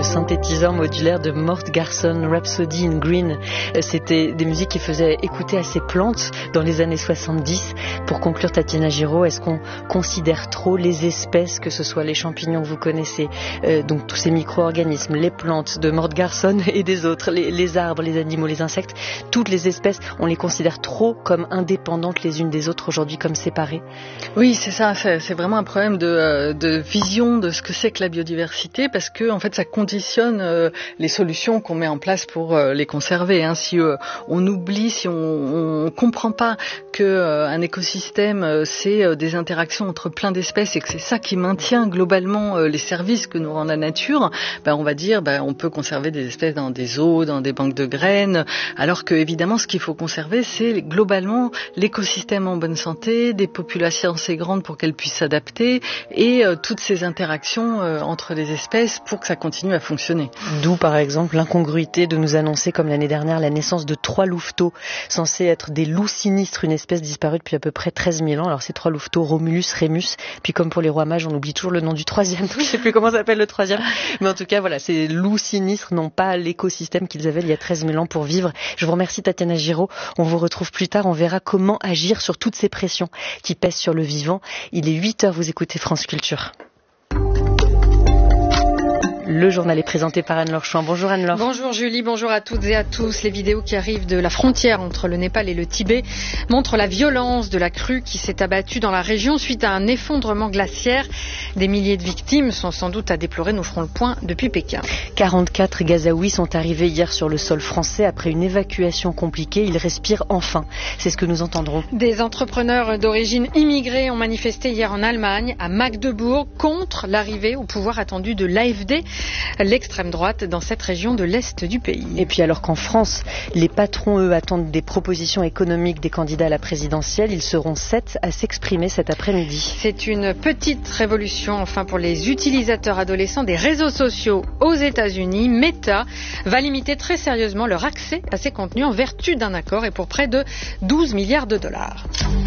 synthétiseur modulaire de Mort Garson, Rhapsody in Green. C'était des musiques qui faisaient écouter à ces plantes dans les années 70. Pour conclure, Tatiana Giraud, est-ce qu'on considère trop les espèces, que ce soit les champignons que vous connaissez, donc tous ces micro-organismes, les plantes de Mort Garson et des autres, les arbres, les animaux, les insectes, toutes les espèces, on les considère trop comme indépendantes les unes des autres aujourd'hui, comme séparées? Oui, c'est ça, c'est vraiment un problème de vision de ce que c'est que la biodiversité, parce que en fait ça conditionne les solutions qu'on met en place pour les conserver. Si on oublie, si on comprend pas que un écosystème c'est des interactions entre plein d'espèces et que c'est ça qui maintient globalement les services que nous rend la nature, on va dire on peut conserver des espèces dans des eaux, dans des banques de graines, alors que évidemment ce qu'il faut conserver c'est globalement l'écosystème en bonne santé, des populations assez grandes pour qu'elles puissent s'adapter et toutes ces interactions entre les espèces pour que ça continue à fonctionner. D'où par exemple l'incongruité de nous annoncer comme l'année dernière la naissance de 3 louveteaux censés être des loups sinistres, une espèce disparue depuis à peu près 13 000 ans. Alors ces 3 louveteaux, Romulus, Rémus, puis comme pour les rois mages on oublie toujours le nom du troisième, je ne sais plus comment s'appelle le troisième, mais en tout cas voilà, ces loups sinistres n'ont pas l'écosystème qu'ils avaient il y a 13 000 ans pour vivre. Je vous remercie Tatiana Giraud, on vous retrouve plus tard, on verra comment agir sur toutes ces pressions qui pèsent sur le vivant. Il est 8h, vous écoutez France Culture. Le journal est présenté par Anne-Laure Chouin. Bonjour Anne-Laure. Bonjour Julie, bonjour à toutes et à tous. Les vidéos qui arrivent de la frontière entre le Népal et le Tibet montrent la violence de la crue qui s'est abattue dans la région suite à un effondrement glaciaire. Des milliers de victimes sont sans doute à déplorer. Nous ferons le point depuis Pékin. 44 Gazaouis sont arrivés hier sur le sol français après une évacuation compliquée. Ils respirent enfin. C'est ce que nous entendrons. Des entrepreneurs d'origine immigrée ont manifesté hier en Allemagne, à Magdebourg, contre l'arrivée au pouvoir attendu de l'AfD, l'extrême droite dans cette région de l'Est du pays. Et puis alors qu'en France, les patrons, eux, attendent des propositions économiques des candidats à la présidentielle, ils seront 7 à s'exprimer cet après-midi. C'est une petite révolution, enfin, pour les utilisateurs adolescents des réseaux sociaux aux États-Unis. Meta va limiter très sérieusement leur accès à ces contenus en vertu d'un accord et pour près de 12 milliards de dollars.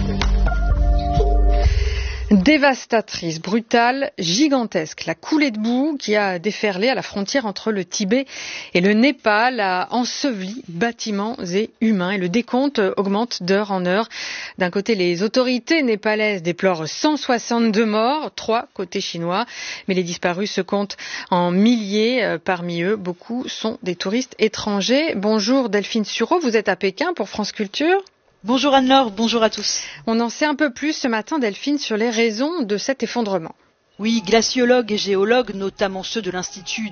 Dévastatrice, brutale, gigantesque. La coulée de boue qui a déferlé à la frontière entre le Tibet et le Népal a enseveli bâtiments et humains. Et le décompte augmente d'heure en heure. D'un côté, les autorités népalaises déplorent 162 morts, 3 côté chinois. Mais les disparus se comptent en milliers. Parmi eux, beaucoup sont des touristes étrangers. Bonjour Delphine Sureau, vous êtes à Pékin pour France Culture. Bonjour Anne-Laure, bonjour à tous. On en sait un peu plus ce matin, Delphine, sur les raisons de cet effondrement. Oui, glaciologues et géologues, notamment ceux de l'Institut